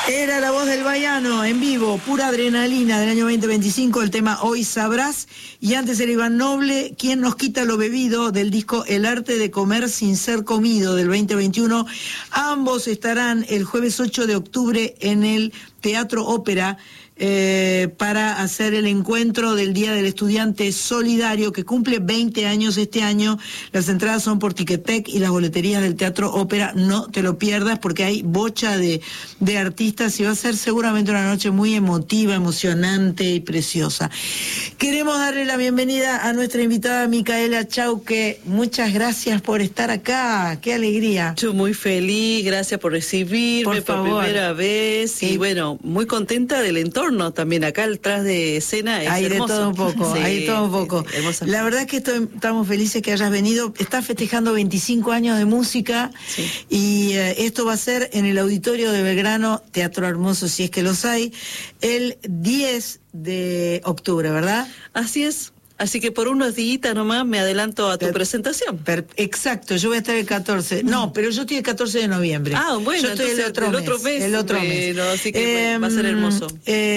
Era La Voz del Baiano, en vivo, pura adrenalina del año 2025, el tema Hoy Sabrás. Y antes era Iván Noble, ¿Quién nos quita lo bebido?, del disco El arte de comer sin ser comido, del 2021. Ambos estarán el jueves 8 de octubre en el Teatro Ópera, para hacer el encuentro del Día del Estudiante Solidario, que cumple 20 años este año. Las entradas son por Ticketek y las boleterías del Teatro Ópera. No te lo pierdas porque hay bocha de artistas y va a ser seguramente una noche muy emotiva, emocionante y preciosa. Queremos darle la bienvenida a nuestra invitada Micaela Chauque. Muchas gracias por estar acá, qué alegría. Yo muy feliz, gracias por recibirme por primera vez y bueno, muy contenta del entorno también acá detrás de escena. Es hay hermoso. De todo un poco, sí, hay de todo un poco. Sí, la verdad es que estamos felices que hayas venido. Estás festejando 25 años de música, sí. Y esto va a ser en el Auditorio de Belgrano, Teatro Hermoso, si es que los hay, el 10 de octubre, ¿verdad? Así es. Así que por unos días nomás me adelanto a tu presentación. Exacto, yo voy a estar el 14. No, pero yo estoy el 14 de noviembre. Ah, bueno, yo estoy el otro mes. El otro mes. Así que va a ser hermoso.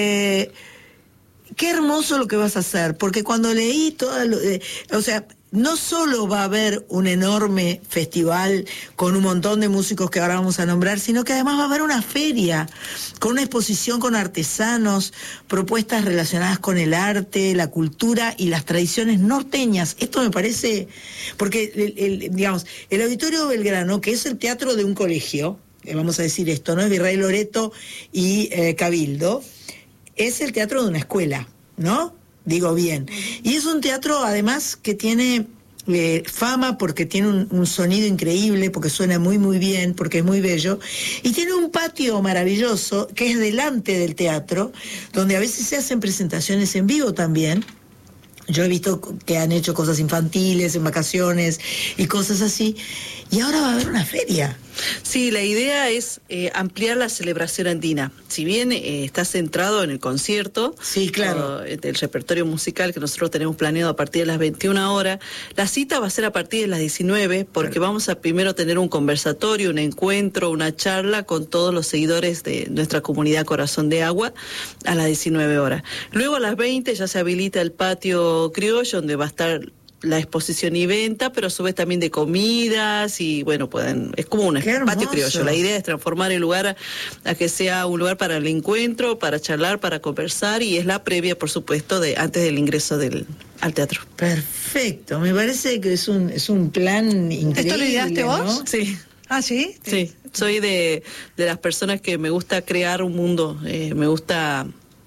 Qué hermoso lo que vas a hacer, porque cuando leí o sea, no solo va a haber un enorme festival con un montón de músicos que ahora vamos a nombrar, sino que además va a haber una feria con una exposición con artesanos, propuestas relacionadas con el arte, la cultura y las tradiciones norteñas. Esto me parece, porque digamos, el Auditorio Belgrano, que es el teatro de un colegio, vamos a decir esto, ¿no? Es Virrey Loreto y Cabildo, es el teatro de una escuela, ¿no? Digo bien. Y es un teatro, además, que tiene fama porque tiene un sonido increíble, porque suena muy, muy bien, porque es muy bello. Y tiene un patio maravilloso que es delante del teatro, donde a veces se hacen presentaciones en vivo también. Yo he visto que han hecho cosas infantiles en vacaciones y cosas así. Y ahora va a haber una feria. Sí, la idea es ampliar la celebración andina. Si bien está centrado en el concierto, sí, claro, del repertorio musical que nosotros tenemos planeado a partir de las 21 horas, la cita va a ser a partir de las 19, porque claro, vamos a primero tener un conversatorio, un encuentro, una charla con todos los seguidores de nuestra comunidad Corazón de Agua a las 19 horas. Luego a las 20 ya se habilita el patio criollo, donde va a estar la exposición y venta, pero a su vez también de comidas y bueno, es como un patio criollo. La idea es transformar el lugar a que sea un lugar para el encuentro, para charlar, para conversar, y es la previa, por supuesto, antes del ingreso al teatro. Perfecto, me parece que es un plan increíble. ¿Esto lo ideaste vos? ¿No? Sí. ¿Ah, sí? Sí, soy de las personas que me gusta crear un mundo, me gusta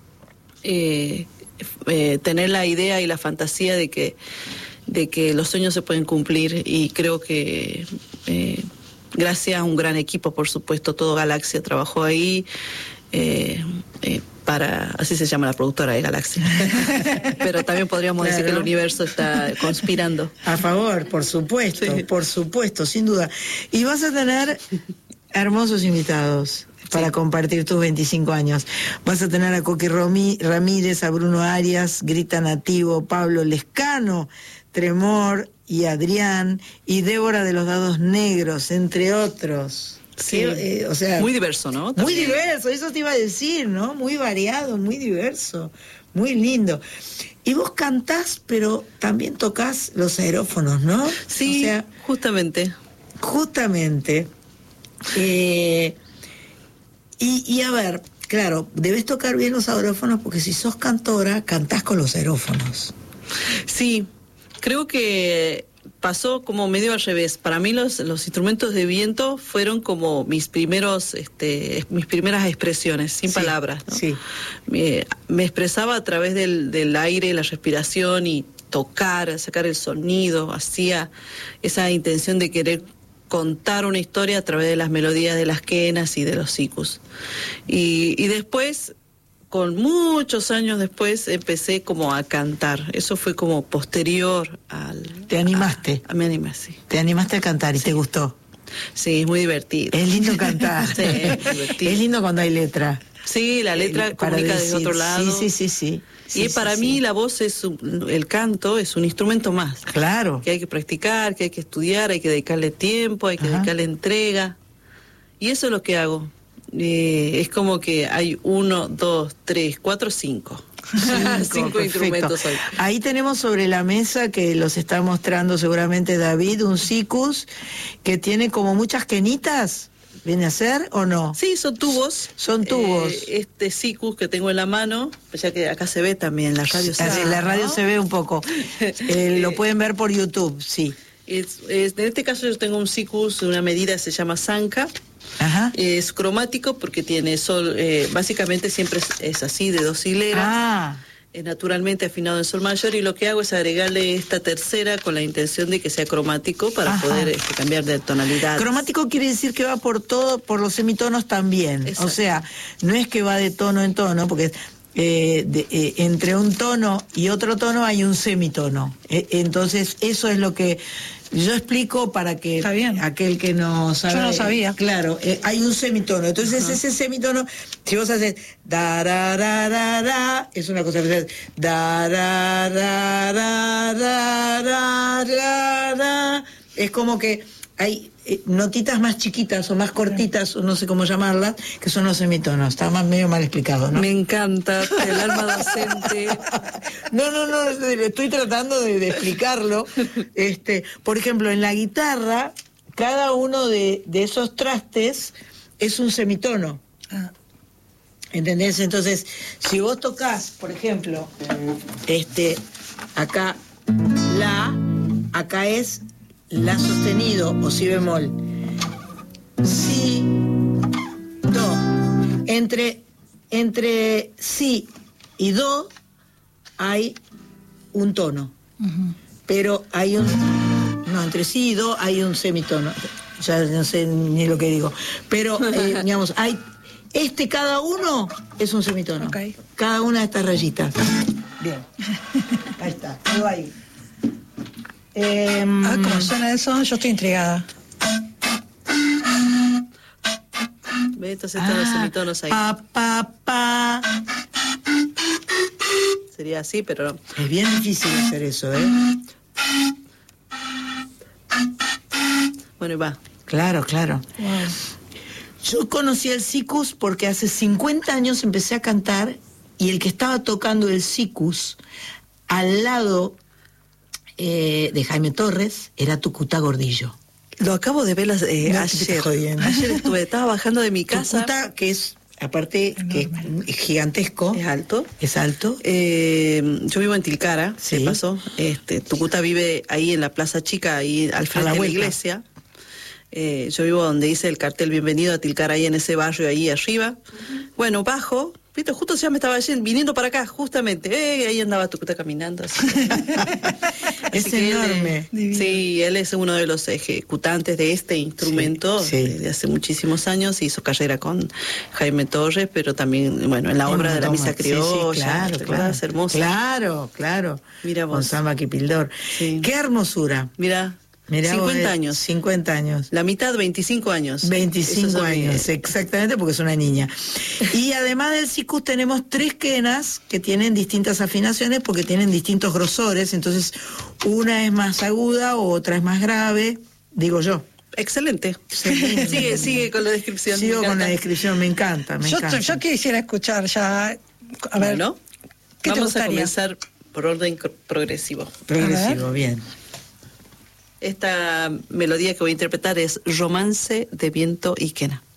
tener la idea y la fantasía de que los sueños se pueden cumplir, y creo que gracias a un gran equipo, por supuesto, todo Galaxia trabajó ahí, así se llama la productora de Galaxia, pero también podríamos decir que el universo está conspirando. A favor, por supuesto, sí. Por supuesto, sin duda. Y vas a tener hermosos invitados para compartir tus 25 años. Vas a tener a Coqui Ramírez, a Bruno Arias, Grita Nativo, Pablo Lescano, Tremor y Adrián, y Débora de los Dados Negros, entre otros. Sí, o sea, muy diverso, ¿no? También. Muy diverso, eso te iba a decir, ¿no? Muy variado, muy diverso, muy lindo. Y vos cantás, pero también tocás los aerófonos, ¿no? Sí, o sea, justamente. Y a ver, claro, debes tocar bien los aerófonos, porque si sos cantora, cantás con los aerófonos. Sí, creo que pasó como medio al revés. Para mí los instrumentos de viento fueron como mis primeras expresiones, sin palabras, ¿no? Sí. Me expresaba a través del aire, la respiración, y tocar, sacar el sonido, hacía esa intención de querer contar una historia a través de las melodías de las quenas y de los sikus. Y después, con muchos años después, empecé como a cantar. Eso fue como posterior al... ¿Te animaste? Me animé, sí. ¿Te animaste a cantar y te gustó? Sí, es muy divertido. Es lindo cantar. Sí, es divertido. Es lindo cuando hay letra. Sí, la letra comunica desde otro lado. Sí. Y para mí la voz el canto es un instrumento más. Claro. Que hay que practicar, que hay que estudiar, hay que dedicarle tiempo, hay que dedicarle entrega. Y eso es lo que hago. Es como que hay 1, 2, 3, 4, 5. 5 instrumentos hoy. Ahí tenemos sobre la mesa, que los está mostrando seguramente David, un sikus que tiene como muchas quenitas. ¿Viene a ser o no? Sí, son tubos. Son tubos. Este sikus que tengo en la mano, ya que acá se ve también, la radio se ve. La radio, ¿no? Se ve un poco. Lo pueden ver por YouTube, sí. En este caso yo tengo un sikus de una medida, se llama Sanka. Ajá. Es cromático porque tiene sol, básicamente siempre es así, de 2 hileras. Es naturalmente afinado en sol mayor, y lo que hago es agregarle esta tercera con la intención de que sea cromático para poder cambiar de tonalidad. Cromático quiere decir que va por todo, por los semitonos también. Exacto. O sea, no es que va de tono en tono, porque entre un tono y otro tono hay un semitono. Entonces eso es lo que yo explico para que aquel que no sabe. Yo no sabía. Claro, hay un semitono. Entonces ese semitono, si vos haces da ra ra ra ra, es una cosa que da ra ra ra ra ra ra ra, es como que hay notitas más chiquitas o más cortitas, o no sé cómo llamarlas, que son los semitonos. Está medio mal explicado, ¿no? Me encanta el alma docente. No, estoy tratando de explicarlo. Por ejemplo, en la guitarra, cada uno de esos trastes es un semitono. ¿Entendés? Entonces, si vos tocas, por ejemplo, acá la, acá es la sostenido o si bemol, si, do. Entre si y do hay un tono, pero hay entre si y do hay un semitono. Ya no sé ni lo que digo, pero digamos, hay cada uno es un semitono. Okay. Cada una de estas rayitas. Bien. Ahí está. Quedó ahí. ¿Cómo suena eso? Yo estoy intrigada. Entonces están los semitonos ahí. Pa. Sería así, pero no. Es bien difícil hacer eso, Bueno, y va. Claro. Wow. Yo conocí el sikus porque hace 50 años empecé a cantar, y el que estaba tocando el sikus al lado de Jaime Torres era Tucutá Gordillo. Lo acabo de ver ayer. Ayer estaba bajando de mi casa. Tucutá, que es, aparte, que es gigantesco. Es alto. Es alto. Yo vivo en Tilcara, sí. ¿Qué pasó? Tucutá vive ahí en la Plaza Chica, ahí al frente de la iglesia. Yo vivo donde dice el cartel Bienvenido a Tilcara, ahí en ese barrio, ahí arriba. Bueno, bajo, viste, justo ya me estaba viniendo para acá, justamente. Ahí andaba Tucutá caminando. Así. Es enorme. Sí, él es uno de los ejecutantes de este instrumento desde hace muchísimos años. Hizo carrera con Jaime Torres, pero también, bueno, en la obra de la Misa Criolla. Sí, claro. Hermosa. Claro. Mira vos. Con Samba Quipildor. Sí. Qué hermosura. Mirá 50 años. 50 años. La mitad, 25 años. 25 años, exactamente, porque es una niña. Y además del sikus tenemos 3 quenas que tienen distintas afinaciones porque tienen distintos grosores. Entonces, una es más aguda, otra es más grave, digo yo. Excelente. Sigue con la descripción. Sigo con la descripción, me encanta. Yo quisiera escuchar ya. A ver, ¿no? Vamos a comenzar por orden progresivo. Progresivo, bien. Esta melodía que voy a interpretar es Romance de Viento y Quena.